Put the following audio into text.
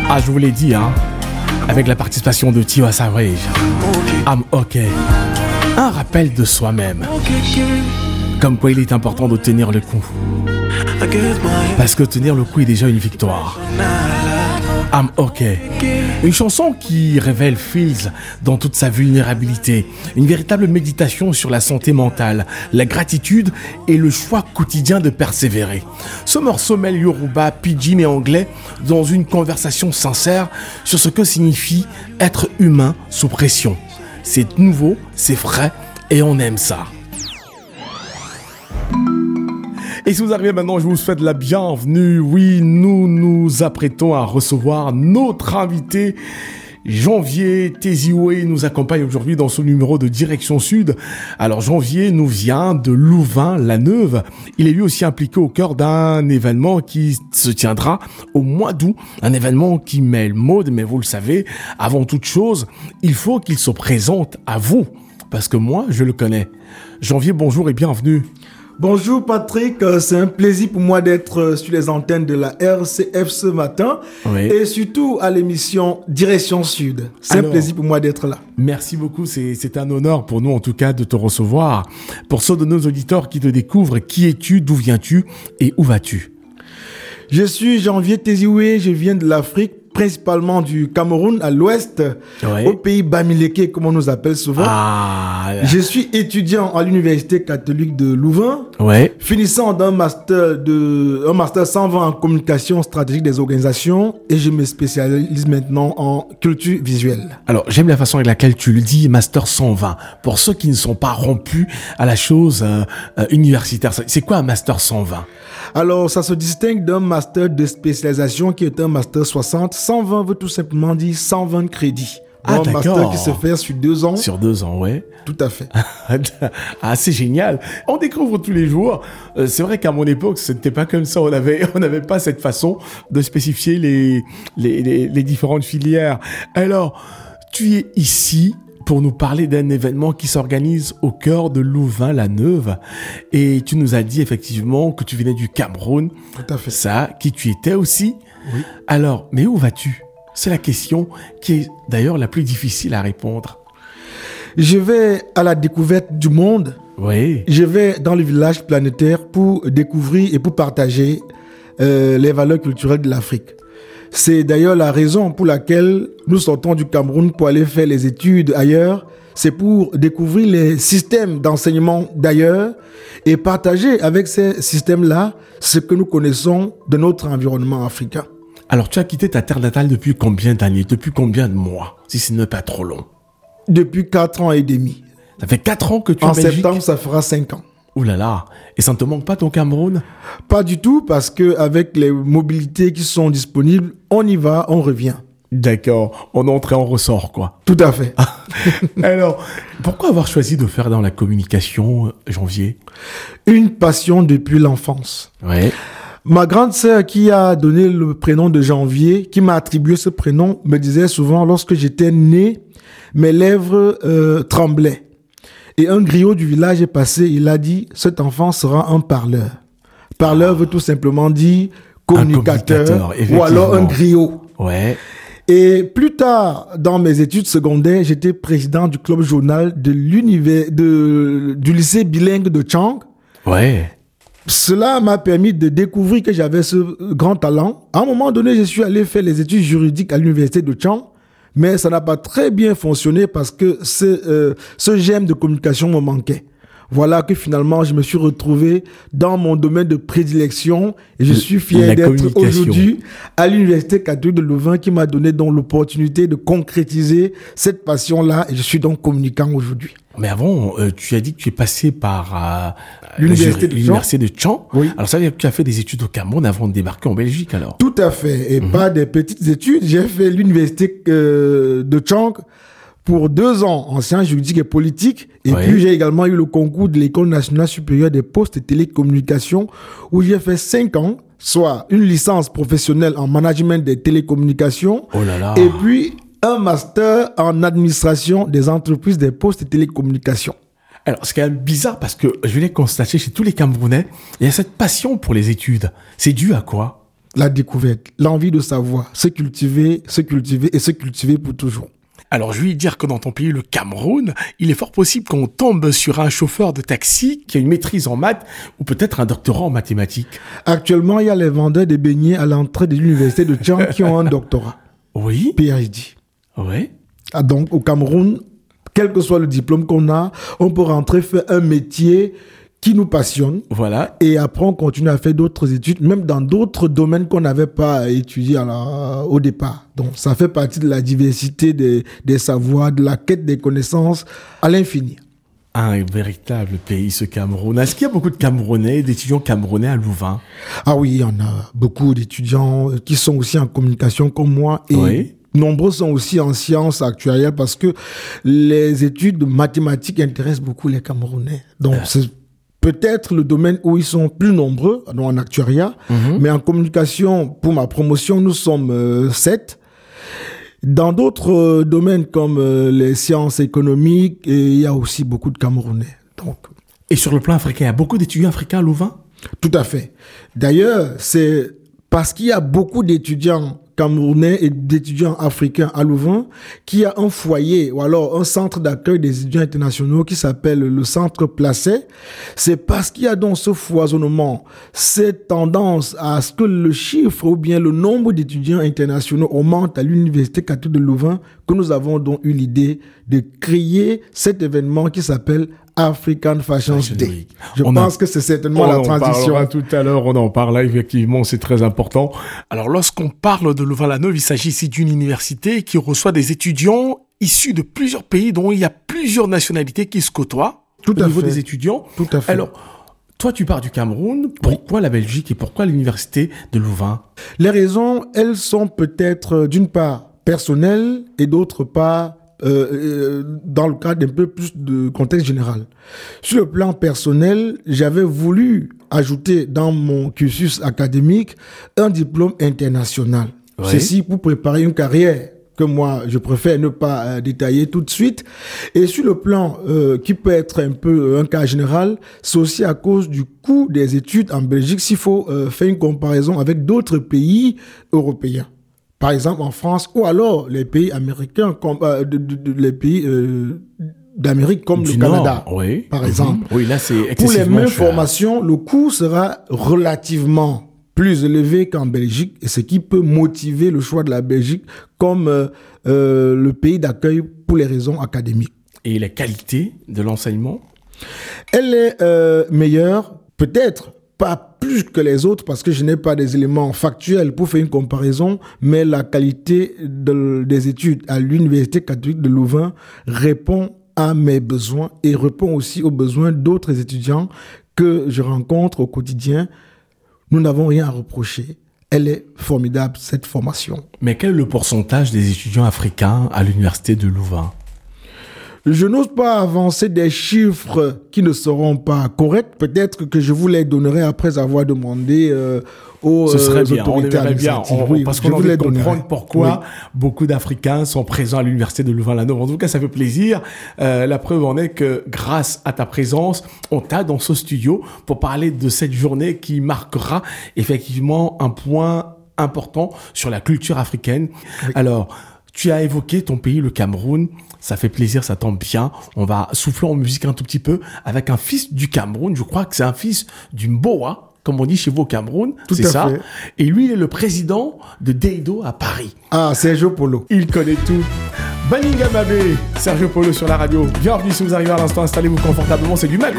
Ah, je vous l'ai dit, hein, avec la participation de Tiwa Savage. I'm OK. Un rappel de soi-même. Comme quoi il est important de tenir le coup. Parce que tenir le coup est déjà une victoire. I'm OK. Une chanson qui révèle Fields dans toute sa vulnérabilité. Une véritable méditation sur la santé mentale, la gratitude et le choix quotidien de persévérer. Ce morceau mêle Yoruba, pidgin et anglais dans une conversation sincère sur ce que signifie être humain sous pression. C'est nouveau, c'est frais et on aime ça. Et si vous arrivez maintenant, je vous souhaite la bienvenue. Oui, nous nous apprêtons à recevoir notre invité. Janvier Tezioué nous accompagne aujourd'hui dans ce numéro de Direction Sud. Alors Janvier nous vient de Louvain-la-Neuve. Il est lui aussi impliqué au cœur d'un événement qui se tiendra au mois d'août. Un événement qui mêle mode, mais vous le savez, avant toute chose, il faut qu'il se présente à vous. Parce que moi, je le connais. Janvier, bonjour et bienvenue. Bonjour Patrick, c'est un plaisir pour moi d'être sur les antennes de la RCF ce matin, oui. Et surtout à l'émission Direction Sud. C'est un plaisir pour moi d'être là. Merci beaucoup, c'est un honneur pour nous en tout cas de te recevoir. Pour ceux de nos auditeurs qui te découvrent, qui es-tu, d'où viens-tu et où vas-tu? Je suis Janvier Tezioué, je viens de l'Afrique, principalement du Cameroun à l'ouest, oui. Au pays Bamileke, comme on nous appelle souvent. Je suis étudiant à l'Université catholique de Louvain, oui. Finissant d'un master 120 en communication stratégique des organisations et je me spécialise maintenant en culture visuelle. Alors, j'aime la façon avec laquelle tu le dis, master 120. Pour ceux qui ne sont pas rompus à la chose universitaire, c'est quoi un master 120? Alors, ça se distingue d'un master de spécialisation qui est un master 60. 120 veut tout simplement dire 120 crédits. Un master qui se fait sur 2 ans. Sur 2 ans, ouais. Tout à fait. Ah, c'est génial. On découvre tous les jours. C'est vrai qu'à mon époque, ce n'était pas comme ça. On n'avait pas cette façon de spécifier les différentes filières. Alors, tu es ici pour nous parler d'un événement qui s'organise au cœur de Louvain-la-Neuve. Et tu nous as dit effectivement que tu venais du Cameroun. Tout à fait. Ça, qui tu étais aussi. Oui. Alors, mais où vas-tu? C'est la question qui est d'ailleurs la plus difficile à répondre. Je vais à la découverte du monde. Oui. Je vais dans le village planétaire pour découvrir et pour partager les valeurs culturelles de l'Afrique. C'est d'ailleurs la raison pour laquelle nous sortons du Cameroun pour aller faire les études ailleurs. C'est pour découvrir les systèmes d'enseignement d'ailleurs et partager avec ces systèmes-là ce que nous connaissons de notre environnement africain. Alors, tu as quitté ta terre natale depuis combien d'années? Depuis combien de mois? Si ce n'est pas trop long. Depuis 4 ans et demi. Ça fait 4 ans que tu es en Belgique. En septembre, ça fera 5 ans. Ouh là là. Et ça ne te manque pas ton Cameroun? Pas du tout, parce qu'avec les mobilités qui sont disponibles, on y va, on revient. D'accord. On entre et on ressort, quoi. Tout à fait. Alors, pourquoi avoir choisi de faire dans la communication, Janvier? Une passion depuis l'enfance. Oui. Ma grande sœur qui a donné le prénom de Janvier, qui m'a attribué ce prénom, me disait souvent, lorsque j'étais né, mes lèvres tremblaient. Et un griot du village est passé, il a dit, cet enfant sera un parleur. Parleur veut tout simplement dire communicateur ou alors un griot. Ouais. Et plus tard, dans mes études secondaires, j'étais président du club journal du lycée bilingue de Tchang. Ouais. Cela m'a permis de découvrir que j'avais ce grand talent. À un moment donné, je suis allé faire les études juridiques à l'université de Tchang, mais ça n'a pas très bien fonctionné parce que ce gemme de communication me manquait. Voilà que finalement, je me suis retrouvé dans mon domaine de prédilection et je suis fier d'être aujourd'hui à l'Université catholique de Louvain qui m'a donné donc l'opportunité de concrétiser cette passion-là et je suis donc communicant aujourd'hui. Mais avant, tu as dit que tu es passé par l'université de Tchang. Oui. Alors ça veut dire que tu as fait des études au Cameroun avant de débarquer en Belgique alors? Tout à fait. Et pas des petites études. J'ai fait l'université de Tchang pour 2 ans en sciences juridiques et politiques. Et puis, j'ai également eu le concours de l'École nationale supérieure des postes et télécommunications où j'ai fait 5 ans, soit une licence professionnelle en management des télécommunications. Oh là là. Et puis, un master en administration des entreprises des postes et télécommunications. Alors, c'est quand même bizarre parce que je l'ai constaté chez tous les Camerounais, il y a cette passion pour les études. C'est dû à quoi? la découverte, l'envie de savoir, se cultiver et se cultiver pour toujours. Alors, je vais dire que dans ton pays, le Cameroun, il est fort possible qu'on tombe sur un chauffeur de taxi qui a une maîtrise en maths ou peut-être un doctorat en mathématiques. Actuellement, il y a les vendeurs de beignets à l'entrée de l'université de Tchang qui ont un doctorat. Oui. PhD. Oui. Donc, au Cameroun, quel que soit le diplôme qu'on a, on peut rentrer faire un métier qui nous passionne. Voilà. Et après, on continue à faire d'autres études, même dans d'autres domaines qu'on n'avait pas étudiés au départ. Donc, ça fait partie de la diversité des savoirs, de la quête des connaissances à l'infini. Un véritable pays, ce Cameroun. Est-ce qu'il y a beaucoup de Camerounais, d'étudiants camerounais à Louvain? Ah oui, il y en a beaucoup d'étudiants qui sont aussi en communication comme moi. Et oui. Nombreux sont aussi en sciences actuariales parce que les études mathématiques intéressent beaucoup les Camerounais. Donc, c'est peut-être le domaine où ils sont plus nombreux, donc en actuariat, mais en communication, pour ma promotion, nous sommes 7. Dans d'autres domaines comme les sciences économiques, il y a aussi beaucoup de Camerounais. Donc, et sur le plan africain, il y a beaucoup d'étudiants africains à Louvain? Tout à fait. D'ailleurs, c'est parce qu'il y a beaucoup d'étudiants camerounais et d'étudiants africains à Louvain qu'il y a un foyer ou alors un centre d'accueil des étudiants internationaux qui s'appelle le Centre Placet. C'est parce qu'il y a dans ce foisonnement cette tendance à ce que le chiffre ou bien le nombre d'étudiants internationaux augmente à l'Université catholique de Louvain que nous avons donc eu l'idée de créer cet événement qui s'appelle African Fashion Day. Je pense que c'est certainement la transition. On en parlera tout à l'heure, on en parle là, effectivement, c'est très important. Alors, lorsqu'on parle de Louvain-la-Neuve, il s'agit ici d'une université qui reçoit des étudiants issus de plusieurs pays dont il y a plusieurs nationalités qui se côtoient au niveau des étudiants. Tout à fait. Alors, toi, tu pars du Cameroun. Pourquoi la Belgique et pourquoi l'université de Louvain? Les raisons, elles sont peut-être d'une part personnelles et d'autre part dans le cadre d'un peu plus de contexte général. Sur le plan personnel, j'avais voulu ajouter dans mon cursus académique un diplôme international. Oui. Ceci pour préparer une carrière que moi, je préfère ne pas détailler tout de suite. Et sur le plan qui peut être un peu un cas général, c'est aussi à cause du coût des études en Belgique s'il faut faire une comparaison avec d'autres pays européens. Par exemple, en France, ou alors les pays américains, comme les pays d'Amérique, comme le Canada, oui. Par exemple. Oui, là, c'est excessivement pour les mêmes cher. formations, le coût sera relativement plus élevé qu'en Belgique, et ce qui peut motiver le choix de la Belgique comme le pays d'accueil pour les raisons académiques. Et la qualité de l'enseignement? Elle est meilleure, peut-être pas plus que les autres parce que je n'ai pas des éléments factuels pour faire une comparaison, mais la qualité des études à l'Université catholique de Louvain répond à mes besoins et répond aussi aux besoins d'autres étudiants que je rencontre au quotidien. Nous n'avons rien à reprocher. Elle est formidable, cette formation. Mais quel est le pourcentage des étudiants africains à l'Université de Louvain? Je n'ose pas avancer des chiffres qui ne seront pas corrects. Peut-être que je vous les donnerai après avoir demandé aux autorités administratives. Parce qu'on a envie de comprendre pourquoi beaucoup d'Africains sont présents à l'Université de Louvain-la-Neuve. En tout cas, ça fait plaisir. La preuve en est que grâce à ta présence, on t'a dans ce studio pour parler de cette journée qui marquera effectivement un point important sur la culture africaine. Oui. Alors, tu as évoqué ton pays, le Cameroun. Ça fait plaisir, ça tombe bien. On va souffler en musique un tout petit peu avec un fils du Cameroun. Je crois que c'est un fils du Mboa, comme on dit chez vous au Cameroun. C'est ça. Fait. Et lui, il est le président de Deido à Paris. Ah, Sergio Polo. Il connaît tout. Baninga Mabé, Sergio Polo sur la radio. Bienvenue si vous arrivez à l'instant. Installez-vous confortablement. C'est du Mali.